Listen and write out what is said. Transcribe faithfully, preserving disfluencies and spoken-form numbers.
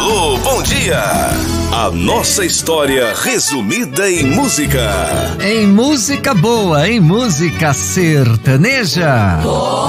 Alô, bom dia! A nossa história resumida em música. Em música boa, em música sertaneja.